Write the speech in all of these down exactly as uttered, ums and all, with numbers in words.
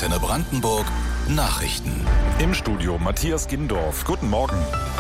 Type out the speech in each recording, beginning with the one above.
Antenne Brandenburg Nachrichten. Im Studio Matthias Gindorf. Guten Morgen.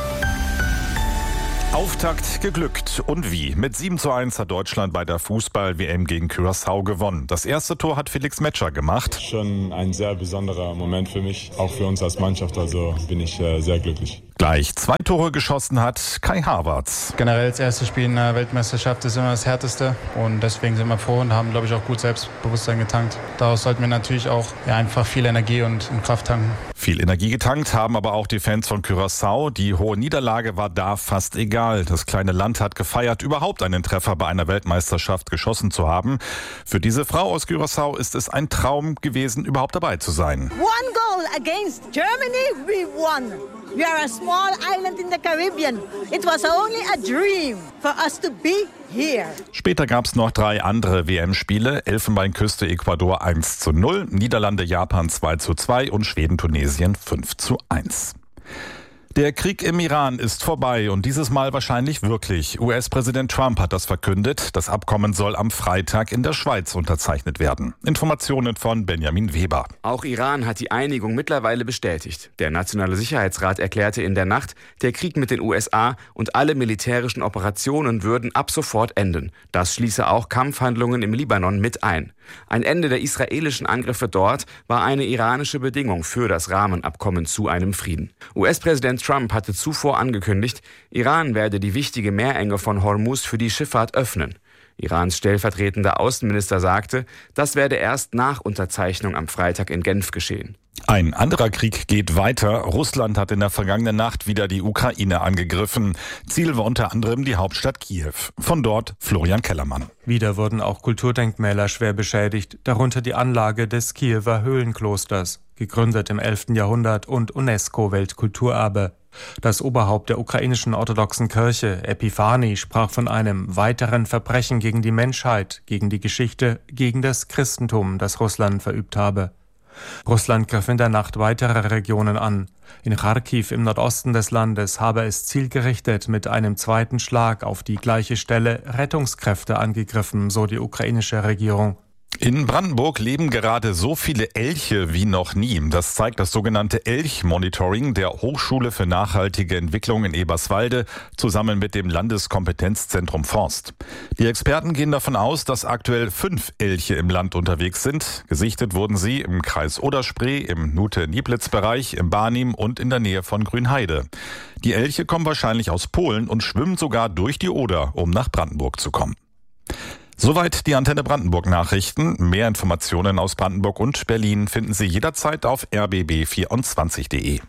Auftakt geglückt. Und wie? Mit sieben zu eins hat Deutschland bei der Fußball-W M gegen Curaçao gewonnen. Das erste Tor hat Felix Metscher gemacht. Schon ein sehr besonderer Moment für mich, auch für uns als Mannschaft. Also bin ich äh, sehr glücklich. Gleich zwei Tore geschossen hat Kai Havertz. Generell das erste Spiel in der Weltmeisterschaft ist immer das härteste. Und deswegen sind wir froh und haben, glaube ich, auch gut Selbstbewusstsein getankt. Daraus sollten wir natürlich auch ja, einfach viel Energie und, und Kraft tanken. Viel Energie getankt haben aber auch die Fans von Curaçao. Die hohe Niederlage war da fast egal. Das kleine Land hat gefeiert, überhaupt einen Treffer bei einer Weltmeisterschaft geschossen zu haben. Für diese Frau aus Curaçao ist es ein Traum gewesen, überhaupt dabei zu sein. One goal against Germany, we won. We are a small island in the Caribbean. It was only a dream for us to be here. Später gab es noch drei andere W M-Spiele. Elfenbeinküste Ecuador eins zu null, Niederlande Japan zwei zu zwei und Schweden Tunesien fünf zu eins. Der Krieg im Iran ist vorbei und dieses Mal wahrscheinlich wirklich. U S-Präsident Trump hat das verkündet. Das Abkommen soll am Freitag in der Schweiz unterzeichnet werden. Informationen von Benjamin Weber. Auch Iran hat die Einigung mittlerweile bestätigt. Der Nationale Sicherheitsrat erklärte in der Nacht, der Krieg mit den U S A und alle militärischen Operationen würden ab sofort enden. Das schließe auch Kampfhandlungen im Libanon mit ein. Ein Ende der israelischen Angriffe dort war eine iranische Bedingung für das Rahmenabkommen zu einem Frieden. U S-Präsident Trump hatte zuvor angekündigt, Iran werde die wichtige Meerenge von Hormuz für die Schifffahrt öffnen. Irans stellvertretender Außenminister sagte, das werde erst nach Unterzeichnung am Freitag in Genf geschehen. Ein anderer Krieg geht weiter. Russland hat in der vergangenen Nacht wieder die Ukraine angegriffen. Ziel war unter anderem die Hauptstadt Kiew. Von dort Florian Kellermann. Wieder wurden auch Kulturdenkmäler schwer beschädigt, darunter die Anlage des Kiewer Höhlenklosters, gegründet im elften Jahrhundert und UNESCO-Weltkulturerbe. Das Oberhaupt der ukrainischen orthodoxen Kirche, Epiphani, sprach von einem weiteren Verbrechen gegen die Menschheit, gegen die Geschichte, gegen das Christentum, das Russland verübt habe. Russland griff in der Nacht weitere Regionen an. In Charkiw im Nordosten des Landes habe es zielgerichtet mit einem zweiten Schlag auf die gleiche Stelle Rettungskräfte angegriffen, so die ukrainische Regierung. In Brandenburg leben gerade so viele Elche wie noch nie. Das zeigt das sogenannte Elch-Monitoring der Hochschule für nachhaltige Entwicklung in Eberswalde zusammen mit dem Landeskompetenzzentrum Forst. Die Experten gehen davon aus, dass aktuell fünf Elche im Land unterwegs sind. Gesichtet wurden sie im Kreis Oder-Spree, im Nute-Nieplitz-Bereich, im Barnim und in der Nähe von Grünheide. Die Elche kommen wahrscheinlich aus Polen und schwimmen sogar durch die Oder, um nach Brandenburg zu kommen. Soweit die Antenne Brandenburg Nachrichten. Mehr Informationen aus Brandenburg und Berlin finden Sie jederzeit auf r b b vierundzwanzig punkt de.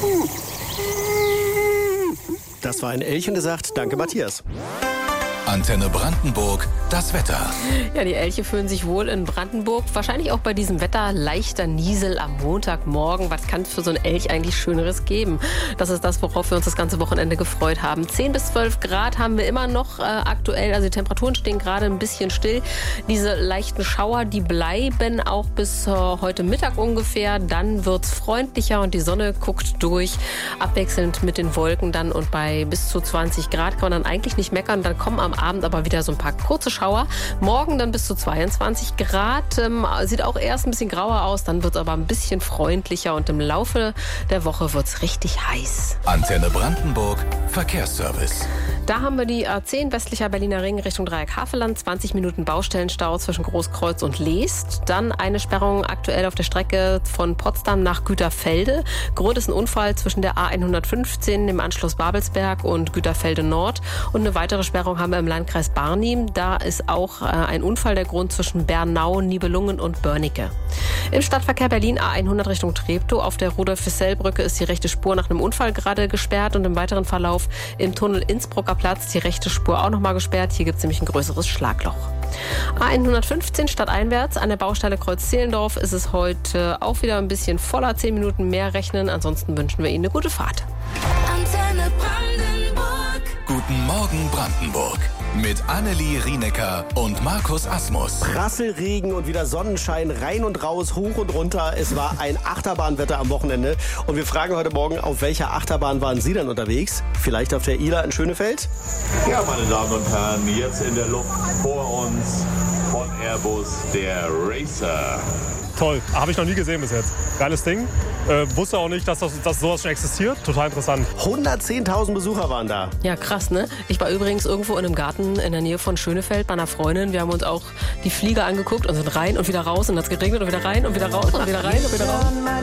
Das war ein Elch und er sagt, danke Matthias. Antenne Brandenburg, das Wetter. Ja, die Elche fühlen sich wohl in Brandenburg. Wahrscheinlich auch bei diesem Wetter leichter Niesel am Montagmorgen. Was kann es für so einen Elch eigentlich Schöneres geben? Das ist das, worauf wir uns das ganze Wochenende gefreut haben. zehn bis zwölf Grad haben wir immer noch äh, aktuell. Also die Temperaturen stehen gerade ein bisschen still. Diese leichten Schauer, die bleiben auch bis äh, heute Mittag ungefähr. Dann wird es freundlicher und die Sonne guckt durch. Abwechselnd mit den Wolken dann und bei bis zu zwanzig Grad kann man dann eigentlich nicht meckern. Dann kommen am Abend aber wieder so ein paar kurze Schauer. Morgen dann bis zu zweiundzwanzig Grad. Ähm, sieht auch erst ein bisschen grauer aus, dann wird es aber ein bisschen freundlicher und im Laufe der Woche wird es richtig heiß. Antenne Brandenburg, Verkehrsservice. Da haben wir die A zehn westlicher Berliner Ring Richtung Dreieck-Havelland. zwanzig Minuten Baustellenstau zwischen Großkreuz und Leest. Dann eine Sperrung aktuell auf der Strecke von Potsdam nach Güterfelde. Grund ist ein Unfall zwischen der A hundertfünfzehn, dem Anschluss Babelsberg und Güterfelde Nord. Und eine weitere Sperrung haben wir im Landkreis Barnim. Da ist auch äh, ein Unfall der Grund zwischen Bernau, Nibelungen und Börnecke. Im Stadtverkehr Berlin A hundert Richtung Treptow. Auf der Rudolf-Fissell-Brücke ist die rechte Spur nach einem Unfall gerade gesperrt und im weiteren Verlauf im Tunnel Innsbrucker Platz die rechte Spur auch nochmal gesperrt. Hier gibt es nämlich ein größeres Schlagloch. A hundertfünfzehn stadteinwärts an der Baustelle Kreuz-Zehlendorf ist es heute auch wieder ein bisschen voller. Zehn Minuten mehr rechnen. Ansonsten wünschen wir Ihnen eine gute Fahrt. Antenne Brandenburg. Guten Morgen Brandenburg. Mit Annelie Rienecker und Markus Asmus. Prasselregen und wieder Sonnenschein, rein und raus, hoch und runter. Es war ein Achterbahnwetter am Wochenende. Und wir fragen heute Morgen, auf welcher Achterbahn waren Sie denn unterwegs? Vielleicht auf der Ila in Schönefeld? Ja, meine Damen und Herren, jetzt in der Luft vor uns von Airbus der Racer. toll. Habe ich noch nie gesehen bis jetzt. Geiles Ding. Äh, wusste auch nicht, dass, das, dass sowas schon existiert. Total interessant. hundertzehntausend Besucher waren da. Ja, krass, ne? Ich war übrigens irgendwo in einem Garten in der Nähe von Schönefeld bei einer Freundin. Wir haben uns auch die Flieger angeguckt und sind rein und wieder raus und hat es geregnet und wieder rein und wieder raus und wieder rein und wieder raus.